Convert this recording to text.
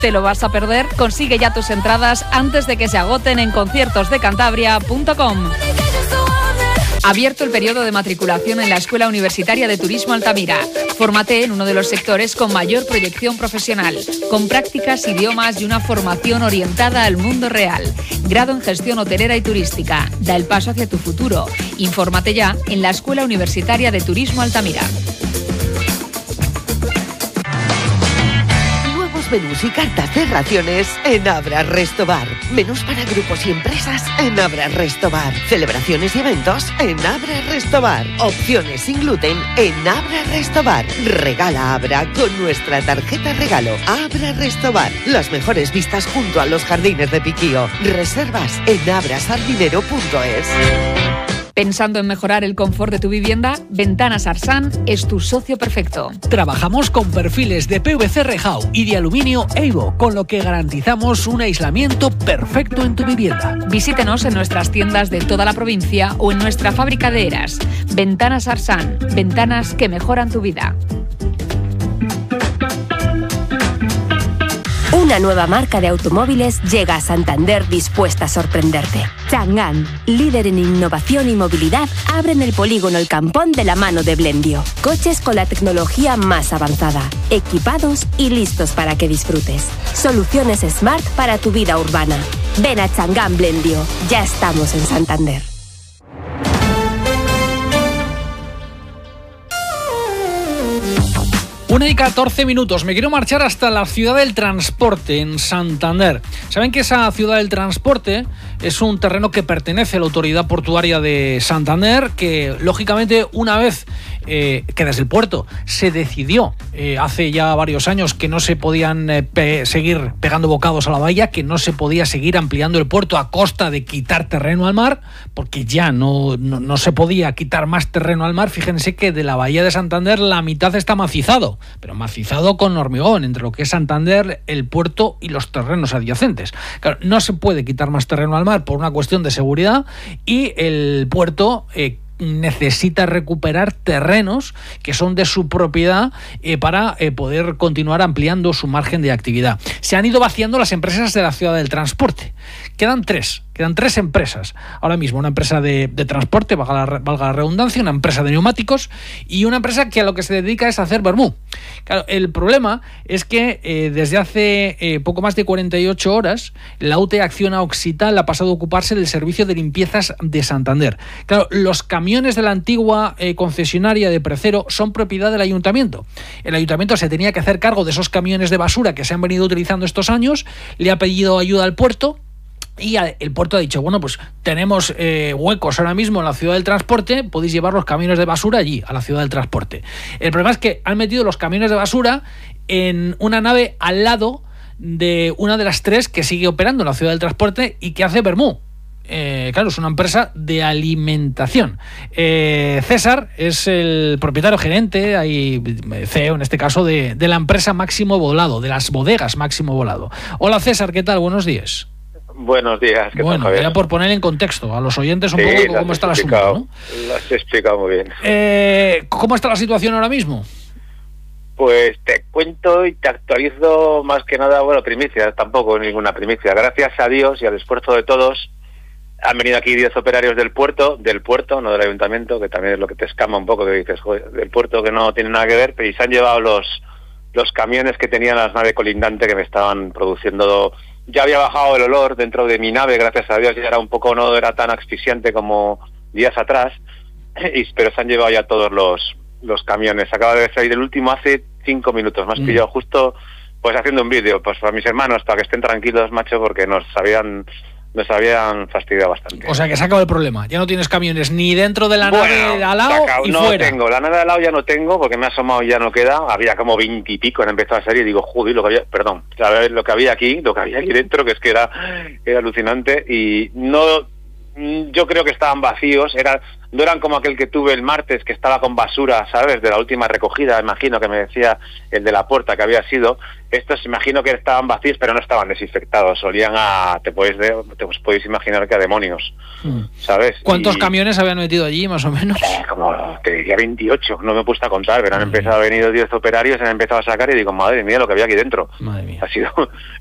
¿Te lo vas a perder? Consigue ya tus entradas antes de que se agoten en conciertosdecantabria.com. Abierto el periodo de matriculación en la Escuela Universitaria de Turismo Altamira. Fórmate en uno de los sectores con mayor proyección profesional, con prácticas, idiomas y una formación orientada al mundo real. Grado en Gestión Hotelera y Turística. Da el paso hacia tu futuro. Infórmate ya en la Escuela Universitaria de Turismo Altamira. Menús y cartas de raciones en Abra Restobar. Menús para grupos y empresas en Abra Restobar. Celebraciones y eventos en Abra Restobar. Opciones sin gluten en Abra Restobar. Regala Abra con nuestra tarjeta regalo. Abra Restobar. Las mejores vistas junto a los jardines de Piquío. Reservas en abrasardinero.es. ¿Pensando en mejorar el confort de tu vivienda? Ventanas Arsan es tu socio perfecto. Trabajamos con perfiles de PVC rejao y de aluminio EIVO, con lo que garantizamos un aislamiento perfecto en tu vivienda. Visítenos en nuestras tiendas de toda la provincia o en nuestra fábrica de Eras. Ventanas Arsan, ventanas que mejoran tu vida. Una nueva marca de automóviles llega a Santander dispuesta a sorprenderte. Chang'an, líder en innovación y movilidad, abren el polígono El Campón de la mano de Blendio. Coches con la tecnología más avanzada, equipados y listos para que disfrutes. Soluciones Smart para tu vida urbana. Ven a Chang'an Blendio. Ya estamos en Santander. 1:14. Me quiero marchar hasta la ciudad del transporte, en Santander. Saben que esa ciudad del transporte es un terreno que pertenece a la autoridad portuaria de Santander, que lógicamente una vez que desde el puerto se decidió hace ya varios años que no se podían seguir pegando bocados a la bahía, que no se podía seguir ampliando el puerto a costa de quitar terreno al mar, porque ya no se podía quitar más terreno al mar. Fíjense que de la bahía de Santander la mitad está macizado, pero macizado con hormigón, entre lo que es Santander, el puerto y los terrenos adyacentes. Claro, no se puede quitar más terreno al mar por una cuestión de seguridad, y el puerto necesita recuperar terrenos que son de su propiedad para poder continuar ampliando su margen de actividad. Se han ido vaciando las empresas de la ciudad del transporte. Quedan tres empresas ahora mismo: una empresa de transporte, valga la redundancia, una empresa de neumáticos y una empresa que a lo que se dedica es a hacer vermú. Claro, el problema es que desde hace poco más de 48 horas la UTE Acciona Occital ha pasado a ocuparse del servicio de limpiezas de Santander. Claro, los camiones de la antigua concesionaria de Precero son propiedad del ayuntamiento. El ayuntamiento se tenía que hacer cargo de esos camiones de basura que se han venido utilizando estos años, le ha pedido ayuda al puerto, y el puerto ha dicho, bueno, pues tenemos huecos ahora mismo en la ciudad del transporte, podéis llevar los camiones de basura allí, a la ciudad del transporte. El problema es que han metido los camiones de basura en una nave al lado de una de las tres que sigue operando en la ciudad del transporte y que hace vermú. Claro, es una empresa de alimentación. César es el propietario gerente, CEO en este caso, de la empresa Máximo Volado, de las bodegas Máximo Volado. Hola César, ¿qué tal? Buenos días. Buenos días. ¿Qué bueno, tal, era por poner en contexto a los oyentes un poco cómo está el asunto, ¿no? Lo has explicado muy bien. ¿Cómo está la situación ahora mismo? Pues te cuento y te actualizo más que nada, primicias, tampoco ninguna primicia. Gracias a Dios y al esfuerzo de todos, han venido aquí 10 operarios del puerto, no del ayuntamiento, que también es lo que te escama un poco, que dices, joder, del puerto que no tiene nada que ver, pero y se han llevado los camiones que tenían las naves colindantes que me estaban produciendo. Ya había bajado el olor dentro de mi nave, gracias a Dios, ya era un poco, no era tan asfixiante como días atrás, pero se han llevado ya todos los camiones. Acaba de salir el último hace 5 minutos, más que yo, justo pues haciendo un vídeo, pues para mis hermanos, para que estén tranquilos, macho, porque nos habían fastidiado bastante. O sea que se ha acabado el problema, ya no tienes camiones ni dentro de la nave de al lado y no fuera. Tengo, la nave de al lado ya no tengo, porque me ha asomado y ya no queda, había como 20 y pico, han empezado a salir y digo, joder, lo que había aquí dentro, que es que era alucinante, y no yo creo que estaban vacíos, no eran como aquel que tuve el martes, que estaba con basura, ¿sabes?, de la última recogida, imagino que me decía el de la puerta que había sido. Estos imagino que estaban vacíos, pero no estaban desinfectados, olían te podéis imaginar que a demonios, ¿sabes? ¿Cuántos camiones habían metido allí, más o menos? Como te diría 28, no me he puesto a contar, pero han empezado a venir 10 operarios, han empezado a sacar y digo, madre mía, lo que había aquí dentro. Madre mía. Ha sido